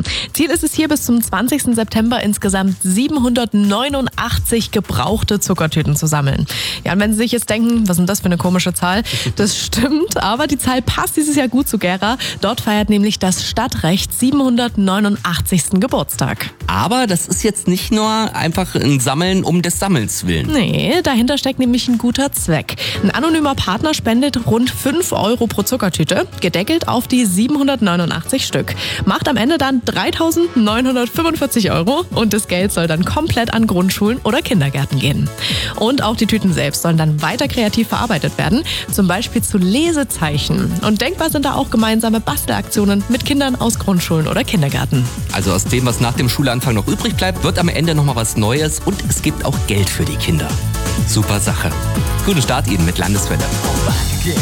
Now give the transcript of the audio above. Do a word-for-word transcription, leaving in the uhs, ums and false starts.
Ziel ist es hier bis zum zwanzigsten September insgesamt siebenhundertneunundachtzig gebrauchte Zuckertüten zu sammeln. Ja, und wenn Sie sich jetzt denken, was ist denn das für eine komische Zahl? Das stimmt, aber die Zahl passt dieses Jahr gut zu Gera. Dort feiert nämlich das Stadtrecht siebenhundertneunundachtzigsten Geburtstag. Aber das ist jetzt nicht nur einfach ein Sammeln um des Sammelns willen. Nee, dahinter steckt nämlich ein guter Zweck. Ein anonymer Partner spendet rund fünf Euro pro Zuckertüte, gedeckelt auf die siebenhundertneunundachtzig Stück. Macht am Ende dann dreitausendneunhundertfünfundvierzig Euro und das Geld soll dann komplett an Grundschulen oder Kindergärten gehen. Und auch die Tüten selbst sollen dann weiter kreativ verarbeitet werden, zum Beispiel zu Lesezeichen. Und denkbar sind da auch gemeinsame Bastelaktionen mit Kindern aus Grundschulen oder Kindergärten. Also aus dem, was nach dem Schulanfang noch übrig bleibt, wird am Ende nochmal was Neues und es gibt auch Geld für die Kinder. Super Sache. Guten Start Ihnen mit Landeswelle.